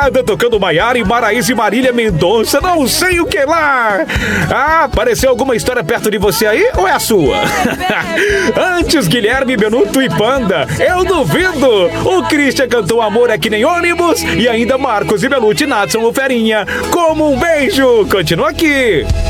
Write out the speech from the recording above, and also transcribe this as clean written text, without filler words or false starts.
madrugada tocando Maiara e Maraísa e Marília Mendonça, não sei o que lá. Ah, apareceu alguma história perto de você aí ou é a sua? Antes Guilherme, Benuto e Panda, eu duvido. O Christian cantou Amor é que nem ônibus e ainda Marcos e Belucci, Natson o Ferinha, como um beijo. Continua aqui.